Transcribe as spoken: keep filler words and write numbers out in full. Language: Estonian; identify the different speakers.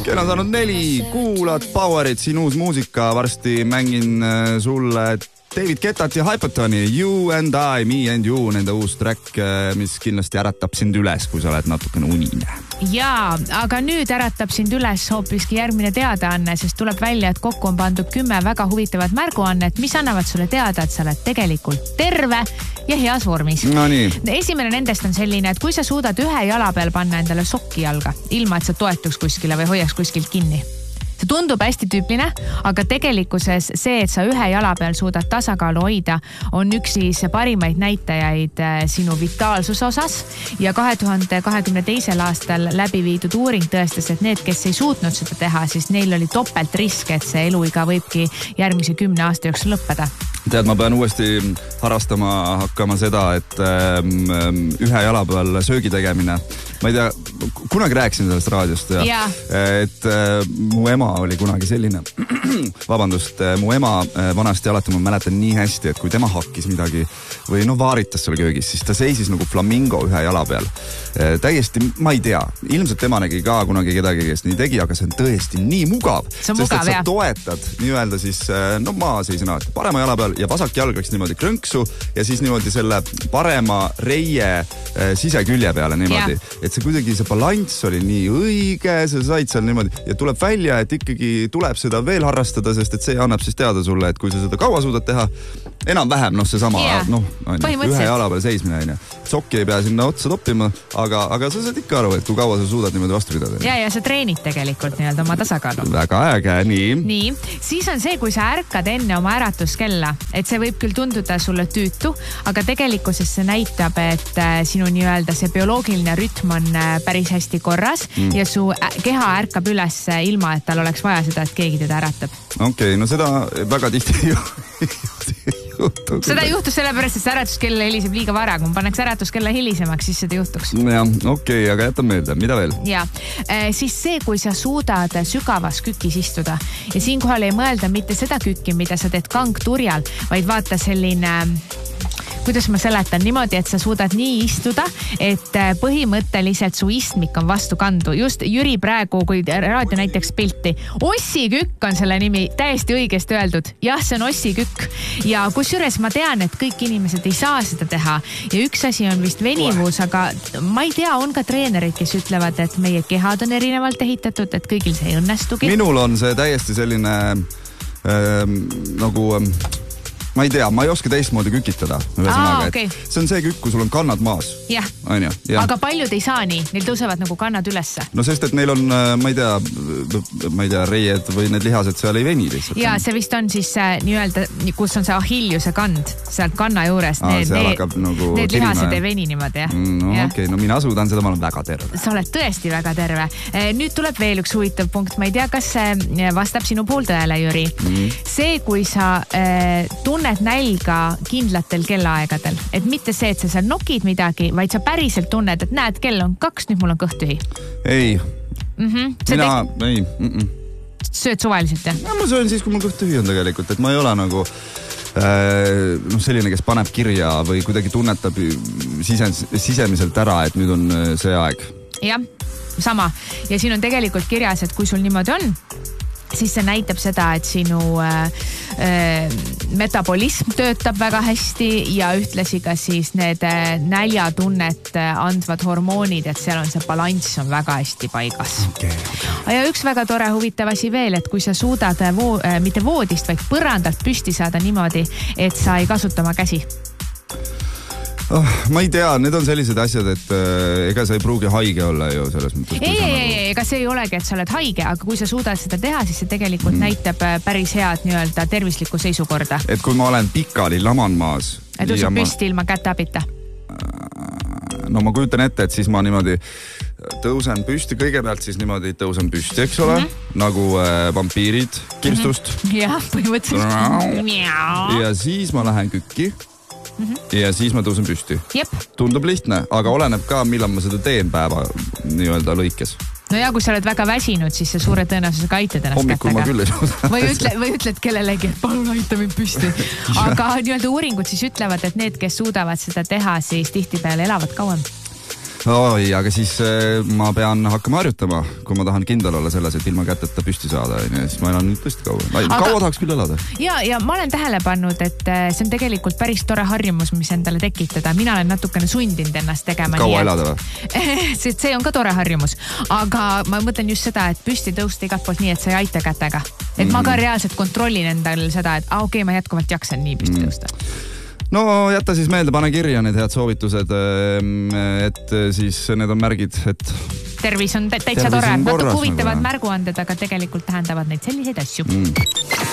Speaker 1: kell on saanud neli, kuulad Powerit, siin uus muusika, varsti mängin sulle David Guettat ja Hypertoni You and I, Me and You, nende uus track, mis kindlasti äratab sind üles, kui sa oled natukene unine.
Speaker 2: Jaa, aga nüüd äratab sind üles hoopiski järgmine teadaanne, sest tuleb välja, et kokku on pandud kümme väga huvitavat märguannet, mis annavad sulle teada, et sa oled tegelikult terve ja heas vormis.
Speaker 1: No nii.
Speaker 2: Esimene nendest on selline, et kui sa suudad ühe jala peal panna endale sokki jalga, ilma et sa toetuks kuskile või hoiaks kuskilt kinni. See tundub hästi tüüpiline, aga tegelikkuses see, et sa ühe jala peal suudad tasakaalu hoida, on üks siis parimaid näitajaid sinu vitaalsuse osas ja kahe tuhande kahekümne teisel aastal läbi viidud uuring tõestas, et need, kes ei suutnud seda teha, siis neil oli topelt risk, et see eluiga võibki järgmise kümne aasta jooksul lõppeda.
Speaker 1: Tead, ma pean uuesti harrastama hakkama seda, et ähm, ühe jala peal söögi tegemine. Ma ei tea, kunagi rääkisin sellest raadiost ja,
Speaker 2: ja.
Speaker 1: et äh, mu ema oli kunagi selline, vabandust, mu ema äh, vanasti alati ma mäletan nii hästi, et kui tema hakkis midagi või no vaaritas seal köögis, siis ta seisis nagu flamingo ühe jala peal. Äh, täiesti, ma ei tea, ilmselt tema nägi ka kunagi kedagi, kes nii tegi, aga see on tõesti nii mugav.
Speaker 2: See on
Speaker 1: sest,
Speaker 2: mugav,
Speaker 1: et sa
Speaker 2: jah.
Speaker 1: toetad nii-öelda siis, no ma seisin alati parema jala peal ja vasak jalg läks niimoodi krõnksu ja siis niimoodi selle parema reie äh, sisekülje peale niimoodi. Yeah. Et see kuidagi see balanss oli nii õige, sa said seal niimoodi ja tuleb välja, et ikkagi tuleb seda veel harrastada, sest et see annab siis teada sulle, et kui sa seda kaua suudad teha, enam-vähem, noh, see sama,
Speaker 2: yeah.
Speaker 1: noh, ühe jala peal seismine, on ju. Sokki ei pea sinna otsa toppima, aga, aga sa saad ikka aru, et kui kaua sa suudad niimoodi vastu pidada.
Speaker 2: Ja, ja sa treenid tegelikult nii-öelda oma tasakaalu.
Speaker 1: Väga äge, nii.
Speaker 2: Nii, siis on see, kui sa ärkad enne oma äratuskella, et see võib küll tunduda sulle tüütu, aga tegelikkuses see näitab, et sinu nii-öelda see bioloogiline rütm on päris hästi korras mm. ja su keha ärkab üles ilma, et tal oleks vaja seda, et keegi teda äratab.
Speaker 1: Okei, okay, no seda väga tihti ei juhtu.
Speaker 2: Seda juhtus sellepärast, et see äratuskella heliseb liiga vara. Kui paneks äratuskella helisemaks, siis seda juhtuks.
Speaker 1: Ja, okei, okay, aga jäta meelde. Mida veel?
Speaker 2: Ja, siis see, kui sa suudad sügavas kükis istuda ja siinkohal ei mõelda mitte seda kükki, mida sa teed kangturjal, vaid vaata selline... kuidas ma seletan niimoodi, et sa suudad nii istuda, et põhimõtteliselt su istmik on vastu kandu. Just Jüri praegu, kui raadio näiteks pilti. Ossikükk on selle nimi, täiesti õigesti öeldud. Jah, see on ossikükk. Ja kusjuures ma tean, et kõik inimesed ei saa seda teha. Ja üks asi on vist venivus, aga ma ei tea, on ka treenerid, kes ütlevad, et meie kehad on erinevalt ehitatud, et kõigil see ei õnnestugi.
Speaker 1: Minul on see täiesti selline äh, nagu... Äh, ma ei tea, ma ei oska teistmoodi kükitada.
Speaker 2: Aa, okay.
Speaker 1: See on see kükk, kui sul on kannad maas.
Speaker 2: Jah.
Speaker 1: On ju? Ja.
Speaker 2: Aga paljud ei saa nii, neil tõusevad nagu kannad ülesse.
Speaker 1: No sest, et neil on, ma ei tea, ma ei tea, reied või need lihased seal ei veni lihtsalt.
Speaker 2: Ja see vist on siis nii-öelda, kus on see ahilliuse kand, seal kanna juures.
Speaker 1: Aa,
Speaker 2: need,
Speaker 1: need,
Speaker 2: nagu need lihased ja. Ei veni niimoodi, jah.
Speaker 1: No okei, okay. No mina suudan seda, ma olen väga terve.
Speaker 2: Sa oled tõesti väga terve. Nüüd tuleb veel üks huvitav punkt, ma ei tea, kas see vastab sinu pooldõele, Jüri. Mm. See, kui sa äh, tunned nälga kindlatel kellaaegadel, et mitte see, et sa seal nokid midagi, vaid sa päriselt tunned, et näed, kell on kaks, nüüd mul on kõht tühi.
Speaker 1: Ei.
Speaker 2: Mm-hmm.
Speaker 1: Mina, te... ei. Mm-mm.
Speaker 2: Sööd suvaliselt, jah?
Speaker 1: Ja, ma söön siis, kui mul kõht tühi on tegelikult, et ma ei ole nagu äh, noh, selline, kes paneb kirja või kuidagi tunnetab sisens, sisemiselt ära, et nüüd on see aeg.
Speaker 2: Jah, sama. Ja siin on tegelikult kirjas, et kui sul niimoodi on, siis see näitab seda, et sinu äh, äh, metabolism töötab väga hästi ja ühtlasi ka siis need äh, näljatunnet andvad hormoonid, et seal on see balanss on väga hästi paigas.
Speaker 1: Okay, okay.
Speaker 2: Ja üks väga tore huvitav asi veel, et kui sa suudad vo- äh, mitte voodist, vaid põrandalt püsti saada niimoodi, et sa ei kasuta oma käsi.
Speaker 1: Oh, ma ei tea, need on sellised asjad, et äh, ega sa ei pruugi haige olla ju selles mõttes.
Speaker 2: Ei, ei, ei, ega see ei olegi, et sa oled haige, aga kui sa suudad seda teha, siis see tegelikult mm. näitab päris head nii-öelda tervislikku seisukorda.
Speaker 1: Et kui ma olen pikali laman maas.
Speaker 2: Et tõuseb ma... püsti ilma kätte abita.
Speaker 1: No ma kujutan ette, et siis ma niimoodi tõusen püsti, kõigepealt siis niimoodi tõusen püsti, eks ole, mm-hmm. nagu äh, vampiirid kirstust.
Speaker 2: Mm-hmm. Jah, põhimõtteliselt.
Speaker 1: Ja siis ma lähen kükki. Mm-hmm. Ja siis ma tõusen püsti.
Speaker 2: Jep.
Speaker 1: Tundub lihtne, aga oleneb ka, millal ma seda teen päeva nii-öelda lõikes.
Speaker 2: No ja kui sa oled väga väsinud, siis see suure tõenäosusega aitad ennast
Speaker 1: hommikul
Speaker 2: kättega.
Speaker 1: Ma küll ei suuda.
Speaker 2: Või, ütle, või ütled kellelegi, et palun aita mind püsti. Aga nii-öelda uuringud siis ütlevad, et need, kes suudavad seda teha, siis tihtipeale elavad kauem.
Speaker 1: oi, aga siis ma pean hakkama harjutama, kui ma tahan kindel olla selles, et ilma käteta püsti saada. Siis ma elan nüüd tõesti kaua. Aga... kaua tahaks küll elada.
Speaker 2: Ja, ja ma olen tähele pannud, et see on tegelikult päris tore harjumus, mis endale tekitada. Mina olen natukene sundinud ennast tegema.
Speaker 1: Kaua elada või?
Speaker 2: See on ka tore harjumus. Aga ma mõtlen just seda, et püsti tõusta igalt poolt nii, et sa ei aita kätega. Et mm-hmm. ma ka reaalselt kontrollin endal seda, et ah, okei, okay, ma jätkuvalt jaksan nii püsti tõusta. Mm.
Speaker 1: No jätta siis meelde, pane kirja need head soovitused, et siis need on märgid, et
Speaker 2: tervis on täitsa tore. Natuke huvitavad nagu, märguanded, aga tegelikult tähendavad neid selliseid asju. Mm.